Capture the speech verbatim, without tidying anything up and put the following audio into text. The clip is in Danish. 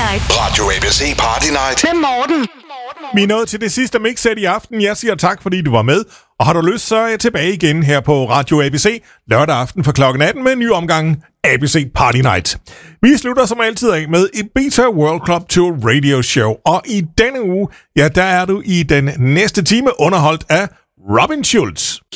Night. Radio A B C Party Night. Med Morten. Vi er nået til det sidste mixsæt i aften. Jeg siger tak, fordi du var med. Og har du lyst, så er jeg tilbage igen her på Radio A B C lørdag aften fra klokken atten med en ny omgang A B C Party Night. Vi slutter som altid af med Ibiza World Club Tour Radio Show. Og i denne uge, ja, der er du i den næste time underholdt af Robin Schulz.